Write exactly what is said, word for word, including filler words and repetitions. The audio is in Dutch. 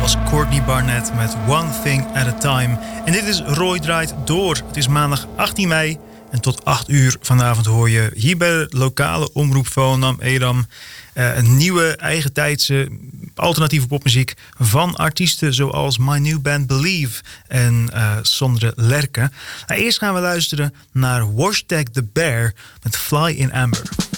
was Courtney Barnett met One Thing at a Time. En dit is Roy Draait Door. Het is maandag achttien mei en tot acht uur vanavond hoor je hier bij de lokale omroep Volendam Edam uh, een nieuwe eigentijdse alternatieve popmuziek van artiesten zoals My New Band Believe en uh, Sondre Lerche. Nou, eerst gaan we luisteren naar Washtag the Bear met Fly in Amber.